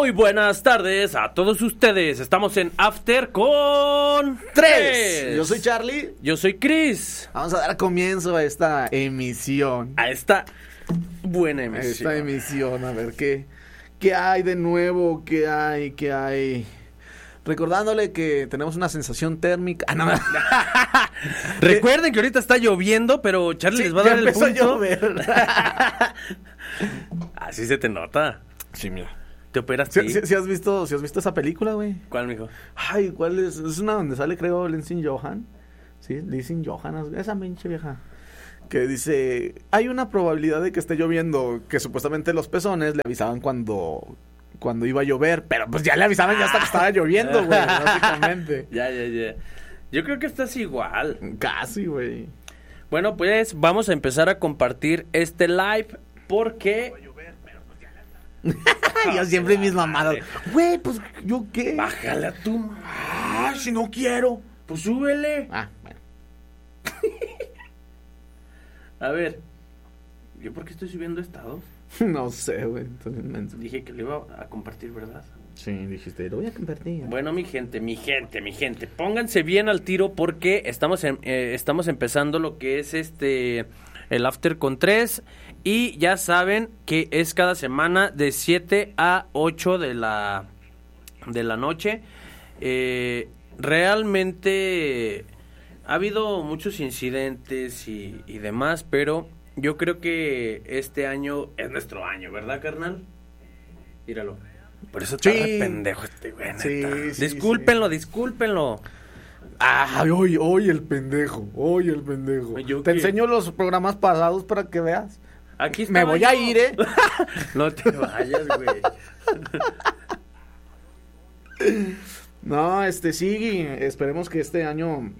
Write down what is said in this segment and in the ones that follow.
Muy buenas tardes a todos ustedes. Estamos en After con 3. Yo soy Charlie. Yo soy Chris. Vamos a dar comienzo a esta emisión. A esta buena emisión. A ver qué hay de nuevo, qué hay. Recordándole que tenemos una sensación térmica. Recuerden que ahorita está lloviendo, pero Charlie les va a dar el punto. A llover. Así se te nota. Sí, mira. ¿Te operaste? ¿Sí has visto esa película, güey? ¿Cuál, mijo? Ay, ¿cuál es? Es una donde sale, creo, Lindsay Lohan. Sí, Lindsay Lohan, esa pinche vieja. Que dice, hay una probabilidad de que esté lloviendo, que supuestamente los pezones le avisaban cuando iba a llover, pero pues ya le avisaban ya hasta que estaba lloviendo, güey, básicamente. Ya. Yo creo que estás igual. Casi, güey. Bueno, pues vamos a empezar a compartir este live porque... Yo siempre mis mamadas. Güey, pues, ¿yo qué? Bájale a tu... si no quiero. Pues súbele. Bueno. A ver, ¿yo por qué estoy subiendo estados? No sé, güey. Entonces, Dije que lo iba a compartir, ¿verdad? Sí, dijiste, lo voy a compartir. Bueno, mi gente, pónganse bien al tiro porque estamos empezando lo que es el After con 3 y ya saben que es cada semana de 7 a 8 de la noche. Realmente ha habido muchos incidentes y demás, pero yo creo que este año es nuestro año, ¿verdad, carnal? Míralo. Por eso está re pendejo este güey. Sí, Discúlpenlo. Hoy el pendejo. Te enseño los programas pasados para que veas. Aquí está. Me voy a ir, No te vayas, güey. No, sí, esperemos que este año,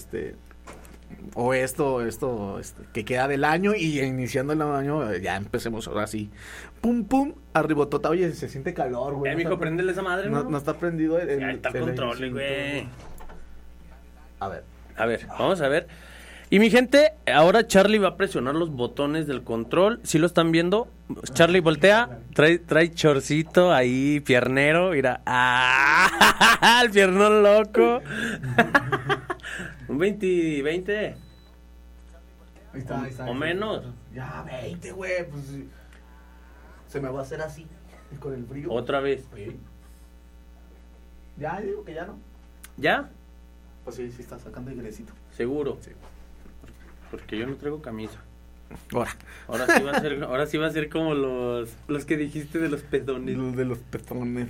o esto, que queda del año y iniciando el año, ya empecemos ahora sí. Pum, arribotota. Oye, se siente calor, güey. Mijo, préndele esa madre, ¿no? No está prendido ya está el control, güey. A ver, vamos a ver. Y mi gente, ahora Charlie va a presionar los botones del control. ¿Sí lo están viendo? Charlie voltea, trae chorcito ahí, piernero, mira. El piernón loco. Un 20. Ahí está. O menos. Ya, 20, güey, pues se me va a hacer así, con el frío. Otra vez. Sí. Ya, digo que ya no. ¿Ya? Pues sí está sacando airecito. ¿Seguro? Sí. Porque yo no traigo camisa. Ahora sí va a ser como los que dijiste de los pezones. Los de los pezones.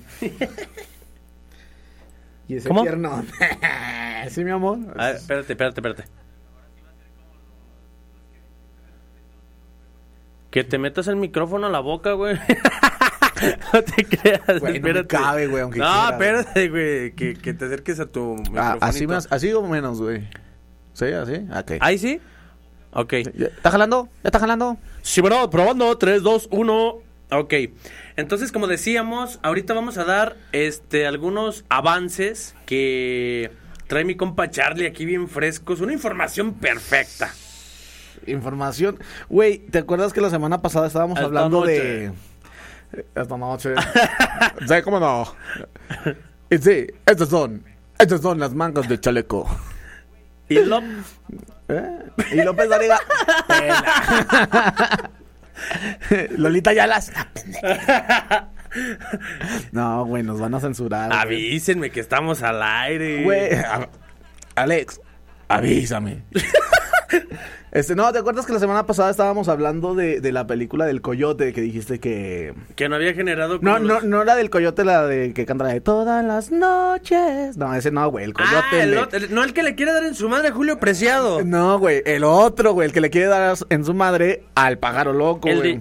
Y ese ¿Cómo? piernón. Sí, mi amor. A ver, espérate. Que te metas el micrófono a la boca, güey. No te creas, güey, espérate. No me cabe, güey, aunque no, quiera. Espérate, güey, que te acerques a tu micrófono. Así o menos, güey. ¿Sí? ¿Así? Ok. ¿Ahí sí? Ok. ¿Ya está jalando? Sí, bueno, probando. 3, 2, 1. Ok. Entonces, como decíamos, ahorita vamos a dar algunos avances que trae mi compa Charlie aquí bien frescos. Una información perfecta. Información. Güey, ¿te acuerdas que la semana pasada estábamos hablando de... Esta noche. Sí, ¿cómo no? Y sí, estas son las mangas de chaleco. Y López Dóriga. Lolita Yalas. No, güey, nos van a censurar. Avísenme que estamos al aire. Güey, Alex, avísame. No, ¿te acuerdas que la semana pasada estábamos hablando de la película del coyote que dijiste que no había generado... No la del coyote, la de que canta la de todas las noches. No, ese no, güey, el coyote. No el que le quiere dar en su madre a Julio Preciado. No, güey, el otro, güey, el que le quiere dar en su madre al pájaro loco, güey.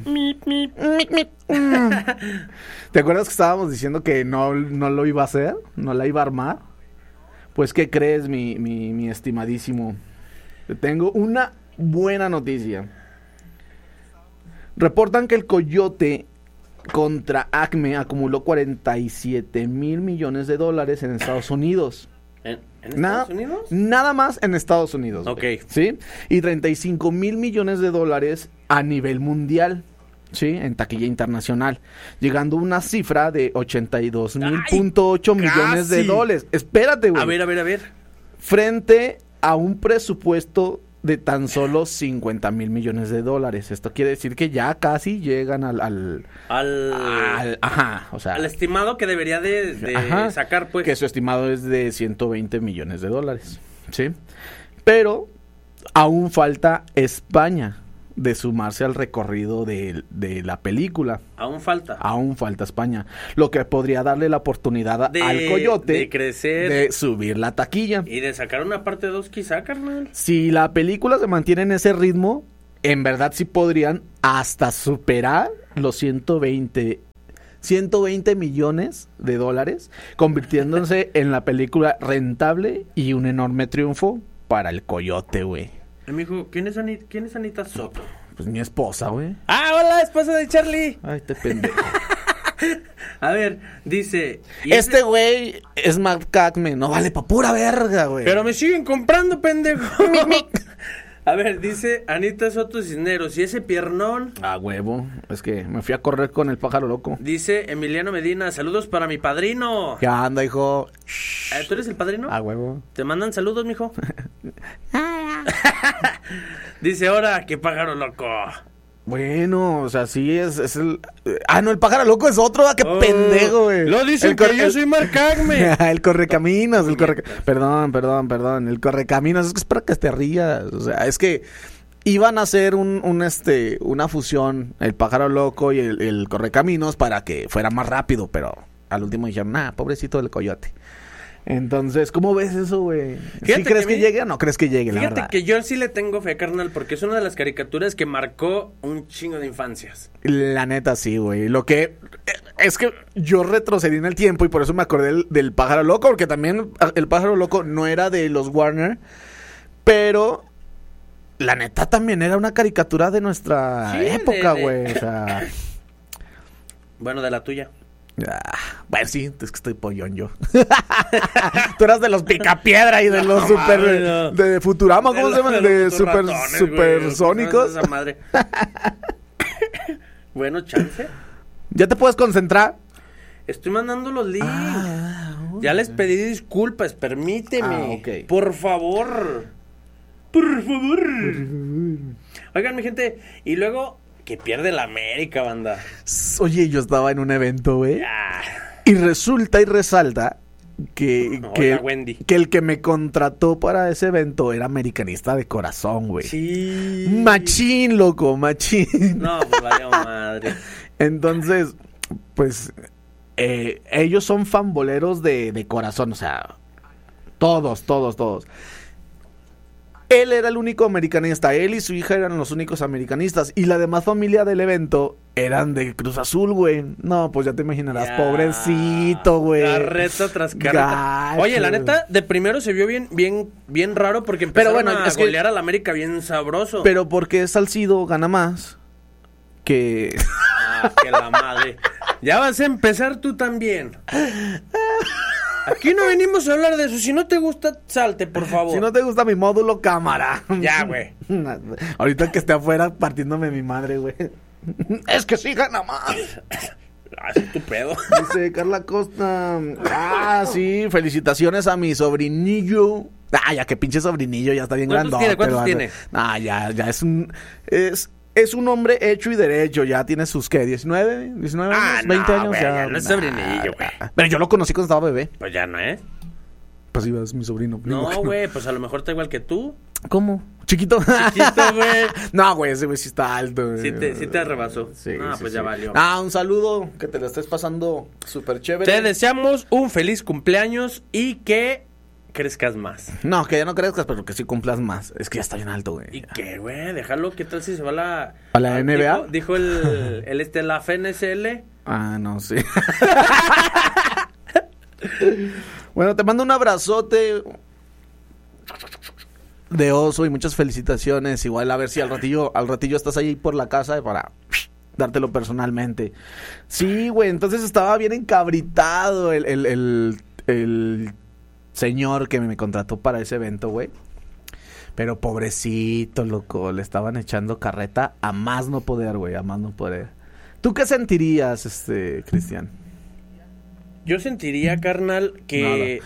¿Te acuerdas que estábamos diciendo que no lo iba a hacer? ¿No la iba a armar? Pues, ¿qué crees, mi estimadísimo? Te tengo una buena noticia. Reportan que el coyote contra Acme acumuló $47 mil millones en Estados Unidos. ¿En Estados Unidos? Nada más en Estados Unidos. Ok. ¿Sí? Y $35 mil millones a nivel mundial. Sí, en taquilla internacional, llegando a una cifra de 82.8 millones de dólares. Espérate, güey. A ver. Frente a un presupuesto de tan solo 50,000 millones de dólares. Esto quiere decir que ya casi llegan al o sea, al estimado que debería de sacar, pues. Que su estimado es de 120 millones de dólares, ¿sí? Pero aún falta España de sumarse al recorrido de la película. Aún falta España, lo que podría darle la oportunidad al Coyote de crecer, de subir la taquilla y de sacar una parte 2 quizá, carnal. Si la película se mantiene en ese ritmo, en verdad sí podrían hasta superar los 120 millones de dólares, convirtiéndose en la película rentable y un enorme triunfo para el Coyote, güey. Amigo, ¿quién es Anita Soto? Pues mi esposa, güey. ¡Ah, hola, esposa de Charlie! Ay, te pendejo. A ver, dice... Este güey es McCackman, no vale pa' pura verga, güey. Pero me siguen comprando, pendejo. A ver, dice Anita Soto Cisneros, ¿y ese piernón? Ah, huevo, es que me fui a correr con el pájaro loco. Dice Emiliano Medina, saludos para mi padrino. ¿Qué anda, hijo? ¿Tú eres el padrino? Ah, huevo. ¿Te mandan saludos, mijo? Dice ahora, qué pájaro loco. Bueno, o sea, sí es el... Ah, no, el pájaro loco es otro, qué pendejo, güey. Lo dicen que yo soy Marcagme. El correcaminos, Perdón, el correcaminos, es que es para que te rías, o sea, es que iban a hacer una fusión, el pájaro loco y el correcaminos para que fuera más rápido, pero al último dijeron, pobrecito del Coyote. Entonces, ¿cómo ves eso, güey? ¿Sí crees que llegue o no crees que llegue, la verdad? Fíjate que yo sí le tengo fe, carnal, porque es una de las caricaturas que marcó un chingo de infancias. La neta, sí, güey. Lo que... Es que yo retrocedí en el tiempo y por eso me acordé del pájaro loco, porque también el pájaro loco no era de los Warner, pero... La neta también era una caricatura de nuestra época, güey. O sea... Bueno, de la tuya. Bueno, sí, es que estoy pollón yo. Tú eras de los Picapiedra y de los de Futurama, ¿cómo se llaman? De supersónicos. Esa madre. Bueno, chance. ¿Ya te puedes concentrar? Estoy mandando los links. Ya les pedí disculpas, permíteme. Okay. Por favor. Oigan, mi gente, y luego... Que pierde la América, banda. Oye, yo estaba en un evento, güey. Y resulta y resalta que el que me contrató para ese evento era americanista de corazón, güey. Sí. Machín, loco, machín. No, pues vaya madre. Entonces, pues, ellos son fanboleros de corazón, o sea, todos. Él era el único americanista, él y su hija eran los únicos americanistas, y la demás familia del evento eran de Cruz Azul, güey. No, pues ya te imaginarás, pobrecito, güey. Carreta tras carreta. Oye, la neta, de primero se vio bien raro porque empezaron a golear a la América bien sabroso. Pero porque Salcido gana más que... Que la madre. Ya vas a empezar tú también. Aquí no venimos a hablar de eso. Si no te gusta, salte, por favor. Si no te gusta mi módulo, cámara. Ya, güey. Ahorita que esté afuera partiéndome mi madre, güey. Es que sí gana más. Es tu pedo. Dice Carla Costa. Sí, felicitaciones a mi sobrinillo. Ya que pinche sobrinillo, ya está bien grandote. ¿Cuántos tiene? Ya es un hombre hecho y derecho, ya tiene sus, ¿qué? 19 años, 20 años. Güey, ya no es sobrinillo, güey. Pero yo lo conocí cuando estaba bebé. Pues ya no es. Pues iba, es mi sobrino. No, güey, pues a lo mejor está igual que tú. ¿Cómo? ¿Chiquito? Chiquito, güey. No, güey, ese güey sí está alto. Sí te arrebasó. Sí, pues ya valió. Un saludo, que te lo estés pasando súper chévere. Te deseamos un feliz cumpleaños y que crezcas más. No, que ya no crezcas, pero que sí cumplas más. Es que ya está bien alto, güey. ¿Y qué, güey? Déjalo, ¿qué tal si se va ¿a la NBA? Dijo la FNSL. No sé. Bueno, te mando un abrazote de oso y muchas felicitaciones. Igual a ver si al ratillo estás ahí por la casa para dártelo personalmente. Sí, güey, entonces estaba bien encabritado el señor que me contrató para ese evento, güey. Pero pobrecito, loco, le estaban echando carreta a más no poder, güey, a más no poder. ¿Tú qué sentirías, Cristian? Yo sentiría, carnal, que...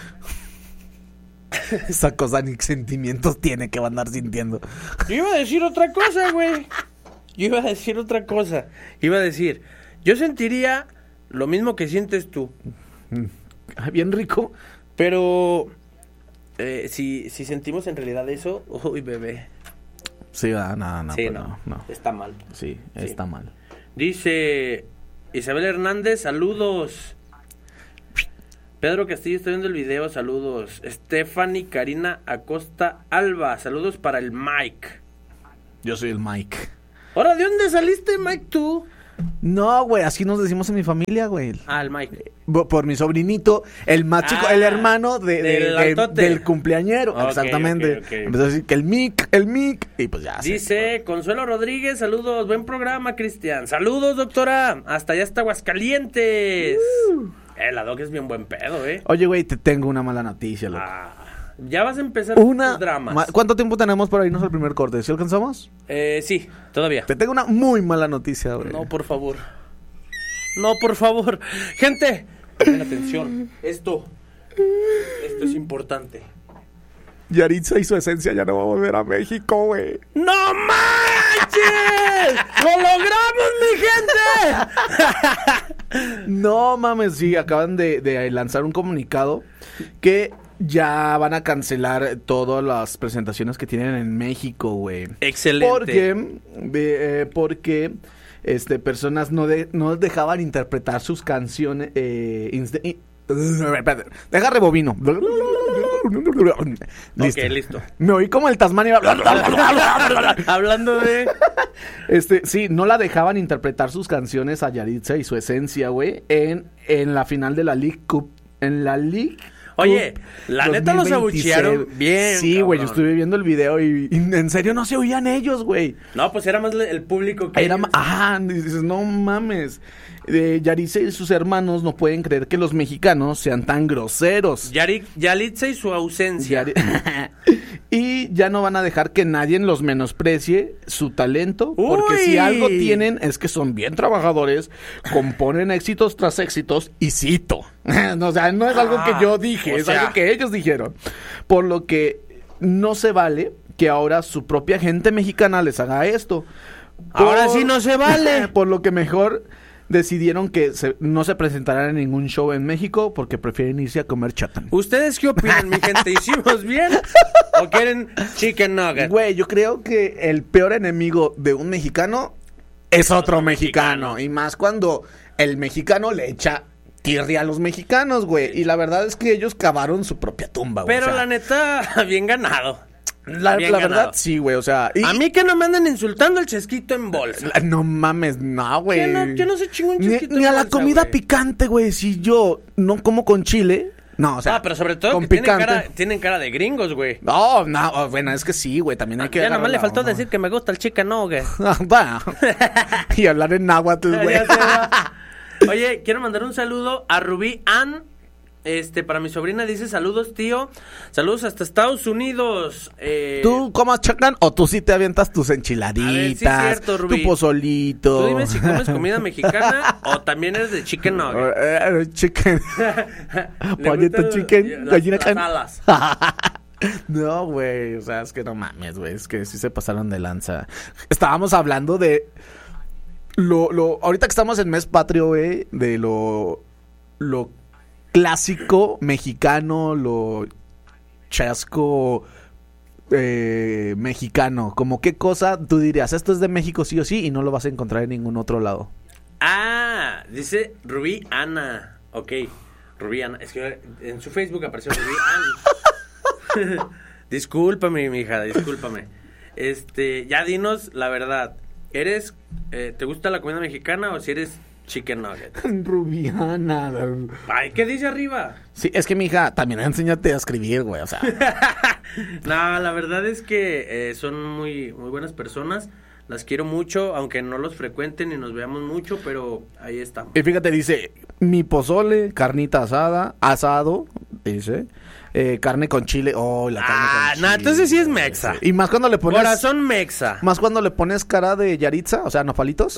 Esa cosa ni sentimientos tiene que va a andar sintiendo. Yo iba a decir otra cosa, güey. Iba a decir, yo sentiría lo mismo que sientes tú. Bien rico. Pero si sentimos en realidad eso, uy, bebé. Sí, no. Sí, no. Está mal. Sí, está mal. Dice Isabel Hernández, saludos. Pedro Castillo, estoy viendo el video, saludos. Stephanie Karina Acosta Alba, saludos para el Mike. Yo soy el Mike. Ahora, ¿de dónde saliste, Mike, tú? No, güey, así nos decimos en mi familia, güey. Ah, el Mike. Por mi sobrinito, el más chico, el hermano del cumpleañero. Okay, exactamente. okay. Empezó a decir que el Mic, y pues ya. Dice Consuelo Rodríguez, saludos, buen programa, Cristian. Saludos, doctora, hasta allá hasta Aguascalientes. La doc es bien buen pedo, Oye, güey, te tengo una mala noticia, loco. Ya vas a empezar tus dramas. ¿Cuánto tiempo tenemos para irnos al primer corte? ¿Sí alcanzamos? Sí, todavía. Te tengo una muy mala noticia, güey. No, por favor. Gente, presten atención. Esto es importante. Yaritza y su esencia ya no va a volver a México, güey. ¡No manches! ¡Lo logramos, mi gente! No mames, sí, acaban de lanzar un comunicado que ya van a cancelar todas las presentaciones que tienen en México, güey. Excelente. Porque personas no dejaban interpretar sus canciones. Deja rebobino. Listo. Ok, listo. Me oí como el Tasmania. Hablando de... Sí, no la dejaban interpretar sus canciones a Yaritza y su esencia, güey, en la final de la League Cup. En la League Oye, la neta los abuchearon bien. Sí, güey, yo estuve viendo el video y en serio no se oían ellos, güey. No, pues era más el público que era dices, no mames. Yaritza y sus hermanos no pueden creer que los mexicanos sean tan groseros. Yaritza y su ausencia. Y ya no van a dejar que nadie los menosprecie su talento. Porque si algo tienen es que son bien trabajadores, componen éxitos tras éxitos y cito. O sea, no es algo que yo dije, es algo que ellos dijeron. Por lo que no se vale que ahora su propia gente mexicana les haga esto. Ahora sí no se vale. Por lo que mejor decidieron que no se presentarán en ningún show en México porque prefieren irse a comer chatan. ¿Ustedes qué opinan, mi gente? ¿Hicimos bien o quieren chicken nugget? Güey, yo creo que el peor enemigo de un mexicano es otro mexicano. Y más cuando el mexicano le echa tirria a los mexicanos, güey. Y la verdad es que ellos cavaron su propia tumba, güey. Pero la neta, bien ganado. La verdad, sí, güey, o sea... A mí que no me anden insultando el chesquito en bolsa. No mames, no, güey. Yo no sé chingón chesquito ni en a la bolsa, comida güey. Picante, güey. Si yo no como con chile... No, o sea... pero sobre todo con que picante. tienen cara de gringos, güey. No, bueno, es que sí, güey. También hay que... Ya nomás le faltó decir que me gusta el chicken nugget. Y hablar en náhuatl, güey. Oye, quiero mandar un saludo a Rubí Ann. Para mi sobrina dice, saludos, tío. Saludos hasta Estados Unidos. ¿Tú comas chacan o tú sí te avientas tus enchiladitas? A ver, sí es cierto, Rubí. Tu pozolito. Tú dime si comes comida mexicana o también eres de chicken nugget. Chicken. Pollito chicken. Gallina can. No, güey. O sea, es que no mames, güey. Es que sí se pasaron de lanza. Estábamos hablando de... ahorita que estamos en mes patrio, güey, de lo clásico mexicano, lo chasco mexicano. Como qué cosa tú dirías, esto es de México sí o sí y no lo vas a encontrar en ningún otro lado. Dice Rubí Ana. Ok, Rubí Ana. Es que en su Facebook apareció Rubí Ana. Discúlpame, mija, discúlpame. Ya dinos la verdad. ¿Te gusta la comida mexicana o si eres chicken nugget? Rubiana. Ay, ¿qué dice arriba? Sí, es que mija, también enséñate a escribir, güey, o sea. No, la verdad es que son muy, muy buenas personas. Las quiero mucho, aunque no los frecuenten ni nos veamos mucho, pero ahí estamos. Y fíjate, dice, mi pozole, carnita asado, Dice. Carne con chile. Oh, la carne con chile. No, entonces sí es mexa. Y más cuando le pones... Corazón mexa. Más cuando le pones cara de Yaritza, o sea, nopalitos.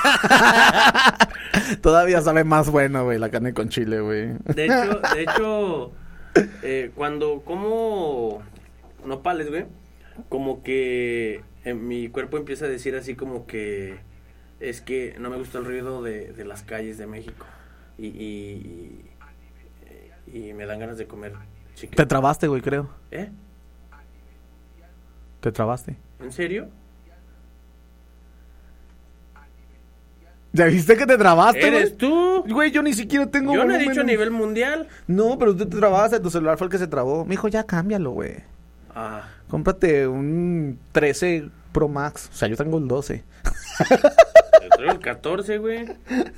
Todavía sabe más bueno, güey, la carne con chile, güey. De hecho, cuando como nopales, güey, como que mi cuerpo empieza a decir así como que es que no me gusta el ruido de las calles de México. Y me dan ganas de comer chicken. Te trabaste, güey, creo. ¿Eh? Te trabaste. ¿En serio? ¿Ya viste que te trabaste, güey? ¿Eres tú? Güey, yo ni siquiera tengo... Yo no he volumen. dicho a nivel mundial. No, pero tú te trabaste, tu celular fue el que se trabó. Mijo, ya cámbialo, güey. Cómprate un 13 Pro Max. O sea, yo tengo el 12. Yo traigo el 14, güey.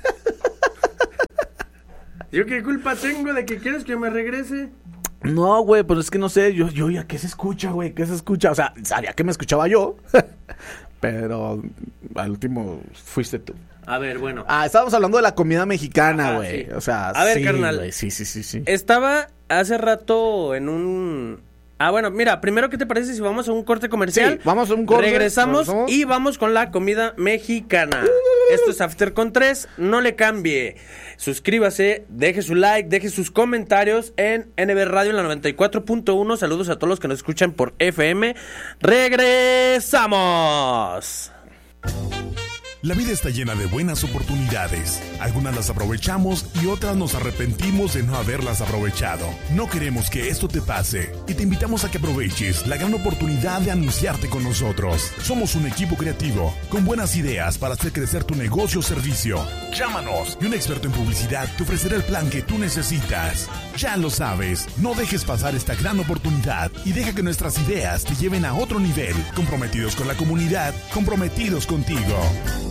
¿Yo qué culpa tengo de que quieres que me regrese? No, güey, pues es que no sé. Yo ya, ¿qué se escucha, güey? ¿Qué se escucha? O sea, sabía que me escuchaba yo. Pero al último fuiste tú. A ver, bueno. Estábamos hablando de la comida mexicana, güey. Sí. O sea, a ver, sí, carnal. Güey. Sí. Estaba hace rato en un... bueno, mira, primero, ¿qué te parece si vamos a un corte comercial? Sí, vamos a un corte. Regresamos y vamos con la comida mexicana. Esto es After con 3, no le cambie. Suscríbase, deje su like, deje sus comentarios en NB Radio en la 94.1. Saludos a todos los que nos escuchan por FM. ¡Regresamos! La vida está llena de buenas oportunidades. Algunas las aprovechamos y otras nos arrepentimos de no haberlas aprovechado. No queremos que esto te pase y te invitamos a que aproveches la gran oportunidad de anunciarte con nosotros. Somos un equipo creativo con buenas ideas para hacer crecer tu negocio o servicio. Llámanos y un experto en publicidad te ofrecerá el plan que tú necesitas. Ya lo sabes, no dejes pasar esta gran oportunidad y deja que nuestras ideas te lleven a otro nivel. Comprometidos con la comunidad, comprometidos contigo.